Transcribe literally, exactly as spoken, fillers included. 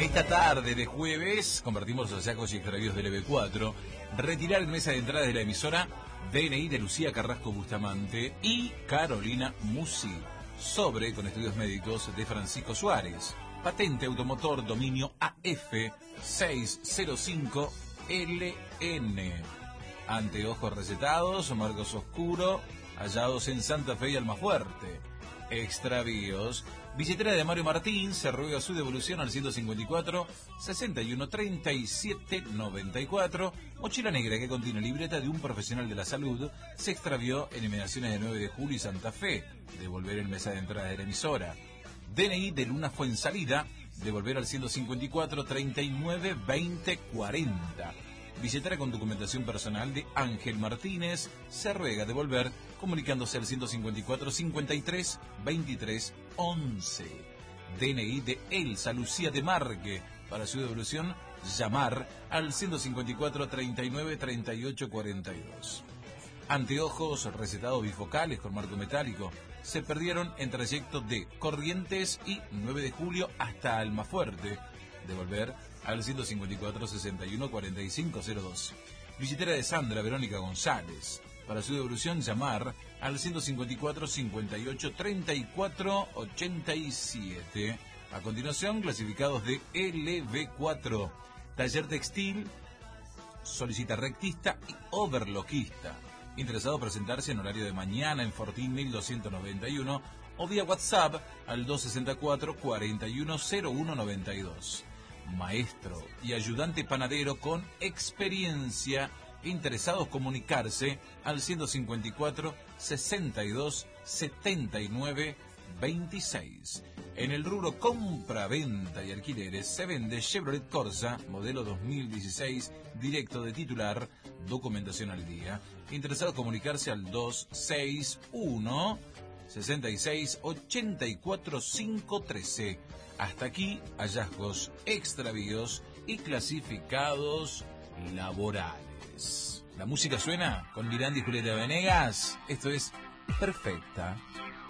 Esta tarde de jueves convertimos los hallazgos y extravíos del E B cuatro, retirar en mesa de entrada de la emisora D N I de Lucía Carrasco Bustamante y Carolina Musi, sobre con estudios médicos de Francisco Suárez, patente automotor dominio A F seis cero cinco L N, anteojos recetados, marcos oscuro, hallados en Santa Fe y Almafuerte. Extravíos, billetera de Mario Martín, se ruega su devolución al ciento cincuenta y cuatro, sesenta y uno, treinta y siete, noventa y cuatro. Mochila negra que contiene libreta de un profesional de la salud, se extravió en inmediaciones de nueve de julio y Santa Fe, devolver en mesa de entrada de la emisora. D N I de Luna Fuensalida, devolver al ciento cincuenta y cuatro, treinta y nueve, veinte, cuarenta. Billetera con documentación personal de Ángel Martínez, se ruega devolver comunicándose al ciento cincuenta y cuatro, cincuenta y tres, veintitrés, once. D N I de Elsa Lucía de Marque, para su devolución llamar al ciento cincuenta y cuatro, treinta y nueve, treinta y ocho, cuarenta y dos. Anteojos recetados bifocales con marco metálico se perdieron en trayecto de Corrientes y nueve de julio hasta Almafuerte, devolver al ciento cincuenta y cuatro, sesenta y uno, cuarenta y cinco, cero dos. Billetera de Sandra Verónica González, para su devolución llamar al ciento cincuenta y cuatro, cincuenta y ocho, treinta y cuatro, ochenta y siete. A continuación, clasificados de L B cuatro, taller textil, solicita rectista y overloquista. Interesado presentarse en horario de mañana en Fortín mil doscientos noventa y uno o vía WhatsApp al doscientos sesenta y cuatro, cuarenta y uno, cero uno noventa y dos. Maestro y ayudante panadero con experiencia, interesados comunicarse al ciento cincuenta y cuatro, sesenta y dos, setenta y nueve, veintiséis. En el rubro compra, venta y alquileres se vende Chevrolet Corsa, modelo dos mil dieciséis, directo de titular, documentación al día. Interesados comunicarse al doscientos sesenta y uno, sesenta y seis, ochenta y cuatro, quinientos trece. Hasta aquí, hallazgos, extravíos y clasificados laborales. La música suena con Miranda y Julieta Venegas. Esto es Perfecta.